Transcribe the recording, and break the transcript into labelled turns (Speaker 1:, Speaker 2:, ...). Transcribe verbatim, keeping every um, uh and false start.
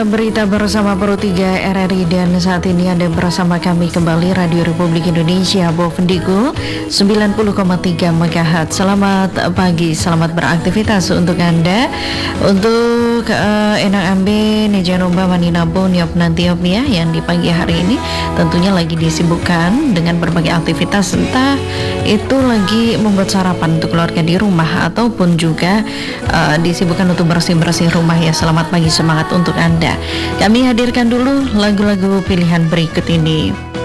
Speaker 1: Berita bersama Pro tiga R R I dan saat ini Anda bersama kami kembali Radio Republik Indonesia Bovendigul sembilan puluh koma tiga megahertz. Selamat pagi, selamat beraktivitas untuk Anda. Untuk uh, Enang Ambe, Nejanomba, Maninabo, Niop Nantiop ya, yang di pagi hari ini tentunya lagi disibukkan dengan berbagai aktivitas, entah itu lagi membuat sarapan untuk keluarga di rumah ataupun juga uh, disibukkan untuk bersih-bersih rumah ya. Selamat pagi, semangat untuk Anda. Kami hadirkan dulu lagu-lagu pilihan berikut ini.